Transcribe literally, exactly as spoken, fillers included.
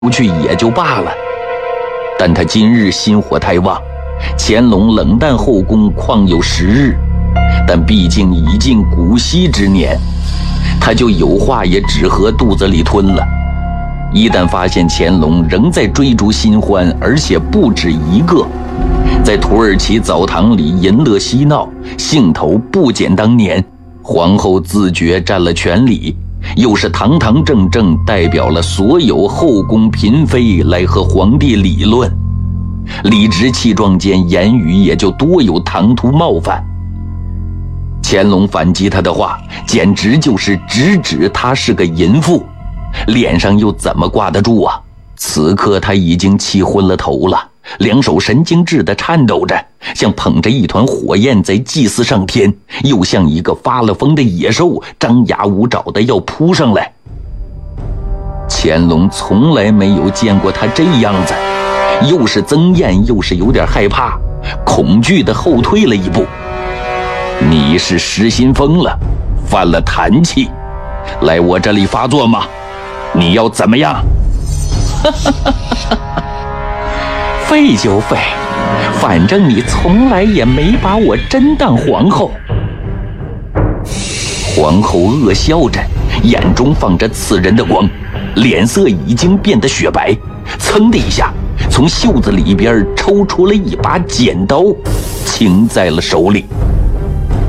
不去也就罢了，但他今日心火太旺，乾隆冷淡后宫况有时日，但毕竟已近古稀之年，他就有话也只合肚子里吞了。一旦发现乾隆仍在追逐新欢，而且不止一个，在土耳其澡堂里淫乐嬉闹，兴头不减当年，皇后自觉占了权力，又是堂堂正正代表了所有后宫嫔妃来和皇帝理论，理直气壮间言语也就多有唐突冒犯。乾隆反击他的话，简直就是直指他是个淫妇，脸上又怎么挂得住啊？此刻他已经气昏了头了，两手神经质地颤抖着，像捧着一团火焰在祭祀上天，又像一个发了疯的野兽，张牙舞爪的要扑上来。乾隆从来没有见过他这样子，又是憎厌又是有点害怕，恐惧地后退了一步。你是失心疯了，犯了痰气，来我这里发作吗？你要怎么样？废就废，反正你从来也没把我真当皇后。皇后恶笑着，眼中放着刺人的光，脸色已经变得雪白，噌的一下从袖子里边抽出了一把剪刀，擎在了手里。